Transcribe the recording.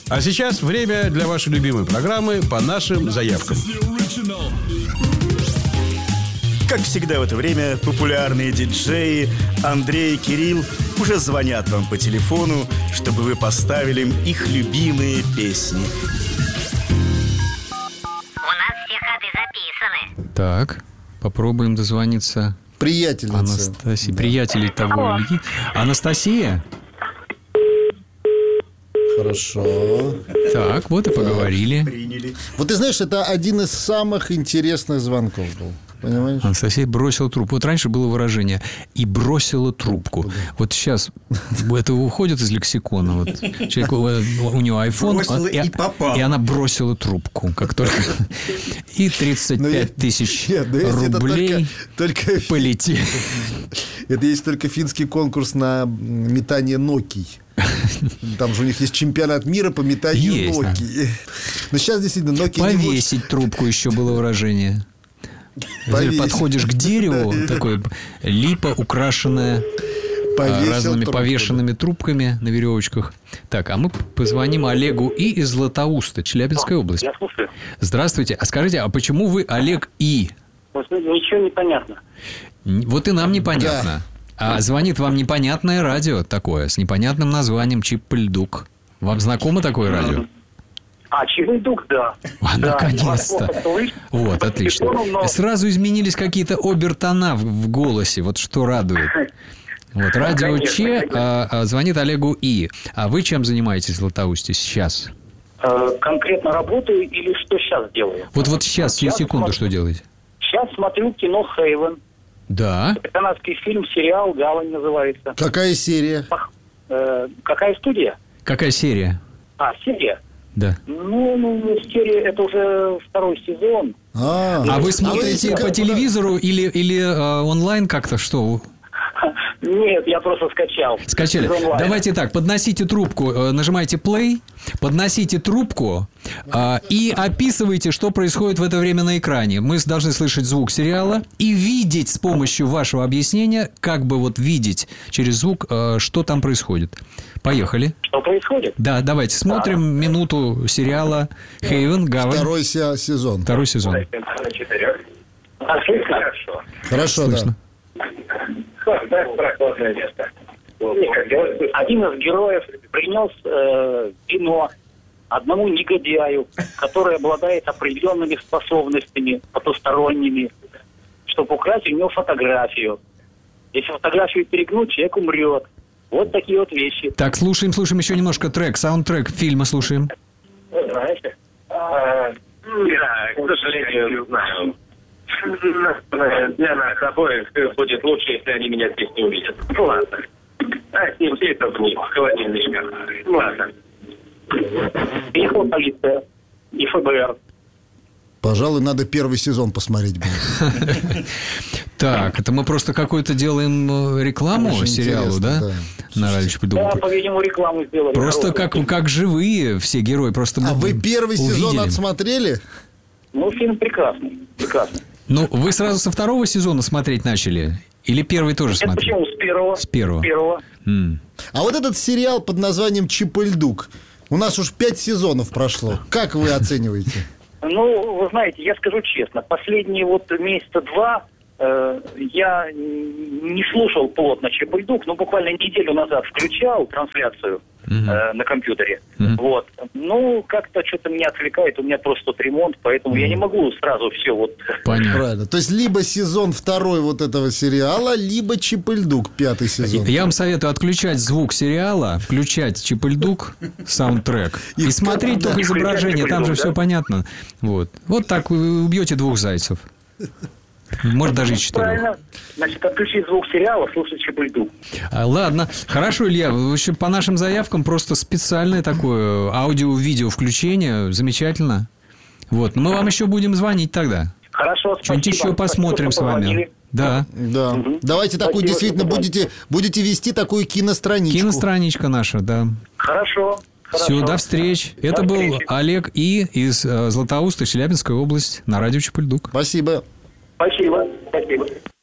А сейчас время для вашей любимой программы «По нашим заявкам». Как всегда в это время популярные диджеи Андрей и Кирилл уже звонят вам по телефону, чтобы вы поставили им их любимые песни. У нас все ходы записаны. Так, попробуем дозвониться Приятельница. Анастасии. Приятелей того Ильи. Анастасия? Хорошо. Так, вот и поговорили. Приняли. Вот ты знаешь, это один из самых интересных звонков был. Понимаешь? Анастасия бросила трубку. Вот раньше было выражение «и бросила трубку». Вот сейчас это уходит из лексикона. Вот человек, у него iPhone, Бросила и попала. и она бросила трубку. Как только... И 35 тысяч рублей только полетели. Это есть только финский конкурс на метание Nokia. Там же у них есть чемпионат мира по метанию Есть, да. Nokia. Но сейчас действительно Nokia не Повесить трубку еще было выражение. Повесить. Подходишь к дереву, такой липа, украшенная Повесил разными трубку, повешенными трубками на веревочках. Так, а мы позвоним Олегу И из Златоуста, Челябинская область. Я слушаю. Здравствуйте. А скажите, а почему вы Олег И? Ничего не понятно. Вот и нам непонятно. А звонит вам непонятное радио такое, с непонятным названием Чип-Льдук. Вам знакомо такое радио? Чивыдук, да. Наконец-то. Вот, отлично. Сразу изменились какие-то обертона в голосе. Вот что радует. Вот, радио Конечно, Че, звонит Олегу И. А вы чем занимаетесь в Златоусте сейчас? Конкретно работаю или что сейчас делаю? Вот сейчас, сию секунду, что делаете? Сейчас смотрю кино «Хейвен». Да. Это канадский фильм, сериал «Гавань» называется. Какая серия? Какая студия? Какая серия? Серия. Да. Серия это уже второй сезон. А вы смотрите по телевизору или онлайн как-то, что? Нет, я просто скачал. Скачали. Давайте так, подносите трубку, нажимайте play, подносите трубку и описывайте, что происходит в это время на экране. Мы должны слышать звук сериала и видеть с помощью вашего объяснения, как бы вот видеть через звук, что там происходит. Поехали. Что происходит? Да, давайте смотрим минуту сериала «Хейвен», «Гавань». Второй сезон. Второй сезон. Хорошо. Хорошо, Слышно. Прохладное место. Один из героев принес вино одному негодяю, который обладает определенными способностями потусторонними, чтобы украсть у него фотографию. Если фотографию перегнуть, человек умрет. Вот такие вот вещи. Так, слушаем еще немножко трек, саундтрек фильма слушаем. Знаете? Да, к сожалению, не знаю. Для нас обоих будет лучше, если они меня здесь не увидят. Ну ладно. С ним все это вниз, в холодильный шкаф. Ладно. Приехала полиция и ФБР. Пожалуй, надо первый сезон посмотреть будет. Так, это мы просто какую-то делаем рекламу Очень сериалу, да? интересно, На радио Чип-Льдук. Да, по-видимому, рекламу сделали. Просто как живые все герои. Просто А мы вы первый сезон увидели. отсмотрели? Фильм прекрасный. Прекрасный. Вы сразу со второго сезона смотреть начали? Или первый тоже Это смотрели? почему? С первого. С первого. С первого. А вот этот сериал под названием «Чип-Льдук», у нас уж 5 сезонов прошло. Как вы оцениваете? Вы знаете, я скажу честно, последние месяца два я не слушал плотно Чип-Льдук, буквально неделю назад включал трансляцию на компьютере. Вот. Как-то что-то меня отвлекает, у меня просто тут ремонт, поэтому я не могу сразу все Понятно. Правильно. То есть, либо сезон второй вот этого сериала, либо Чип-Льдук, 5-й сезон. Я вам советую отключать звук сериала, включать Чип-Льдук, саундтрек, и смотреть только изображение, там же все понятно. Вот так вы убьете 2 зайцев. Может, даже и 4. Правильно. Значит, отключить звук сериала, слушать Чип-Льдук. Ладно. Хорошо, Илья. В общем, по нашим заявкам просто специальное такое аудио-видео включение. Замечательно. Вот. Мы вам еще будем звонить тогда. Хорошо, спасибо. Что-нибудь еще посмотрим с вами. Да. Давайте такую действительно будете вести такую киностраничку. Киностраничка наша, да. Хорошо. Все, до встреч. Это был Олег И из Златоуста, Челябинская область, на радио Чип-Льдук. Спасибо. Спасибо.